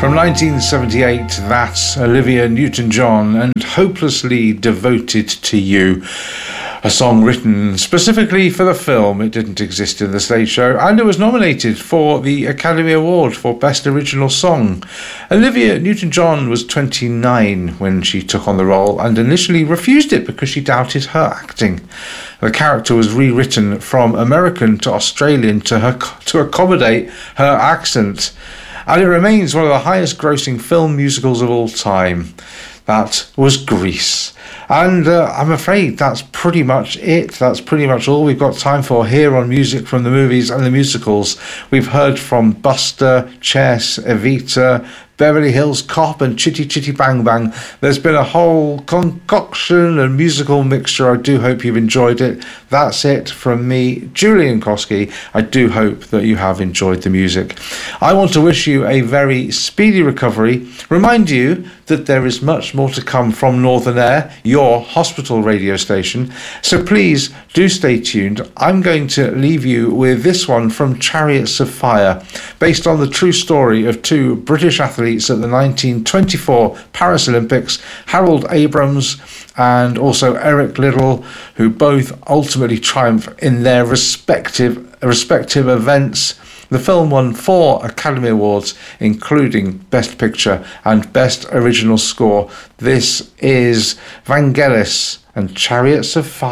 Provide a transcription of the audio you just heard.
From 1978, that's Olivia Newton-John and Hopelessly Devoted to You. A song written specifically for the film. It didn't exist in the stage show, and it was nominated for the Academy Award for Best Original Song. Olivia Newton-John was 29 when she took on the role and initially refused it because she doubted her acting. The character was rewritten from American to Australian to accommodate her accent, and it remains one of the highest grossing film musicals of all time. That was Grease. And I'm afraid that's pretty much it. That's pretty much all we've got time for here on Music from the Movies and the Musicals. We've heard from Buster, Chess, Evita, Beverly Hills Cop and Chitty Chitty Bang Bang. There's been a whole concoction and musical mixture. I do hope you've enjoyed it. That's it from me, Julian Koski. I do hope that you have enjoyed the music. I want to wish you a very speedy recovery. Remind you that there is much more to come from Northern Air, your hospital radio station. So please do stay tuned. I'm going to leave you with this one from Chariots of Fire, based on the true story of two British athletes at the 1924 Paris Olympics, Harold Abrams and also Eric Liddell, who both ultimately triumphed in their respective events. The film won 4 Academy Awards, including Best Picture and Best Original Score. This is Vangelis and Chariots of Fire.